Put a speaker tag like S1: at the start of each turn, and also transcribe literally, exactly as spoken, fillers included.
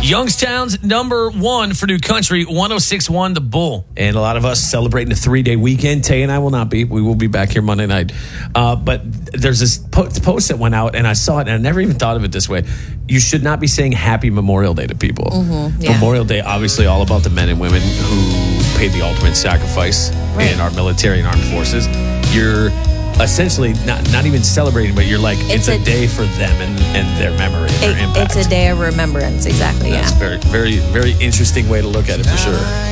S1: Youngstown's number one for New Country, one oh six point one The Bull. And a lot of us celebrating a three-day weekend. Tay and I will not be. We will be back here Monday night. Uh, but there's this po- post that went out, and I saw it, and I never even thought of it this way. You should not be saying Happy Memorial Day to people.
S2: Mm-hmm, yeah.
S1: Memorial Day, obviously all about the men and women who paid the ultimate sacrifice
S2: right.
S1: in our military and armed forces. You're essentially not not even celebrating, but you're like, it's, it's a, a day for them and, and their memory and
S2: it,
S1: their impact.
S2: It's a day of remembrance, exactly.
S1: That's
S2: yeah.
S1: very, very, very interesting way to look at it for sure.